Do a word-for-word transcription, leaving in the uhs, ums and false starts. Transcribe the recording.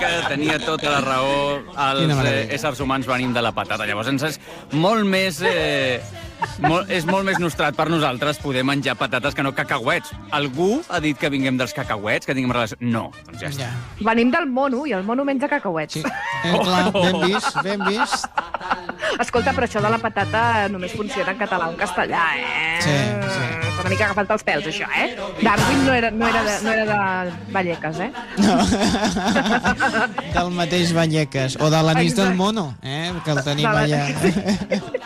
que tenia tota la raó. Quina Els meravella. eh, éssers humans venim de la patata. Llavors ens és molt més... Eh, molt, és molt més nostrat per nosaltres poder menjar patates que no cacauets. Algú ha dit que vinguem dels cacauets, que tinguem relació... No, doncs ja està. Ja. Venim del mono, i el mono menja cacauets. Sí. Eh, clar, ben vist, ben vist. Escolta, però això de la patata només funciona en català o en castellà, eh? Sí, sí. És una mica agafat els pèls, això, eh? Darwin no era, no era, de, no era de Vallecas, eh? No. Del mateix Vallecas. O de l'anís del Exacte. mono, eh? Que el tenim De la- allà.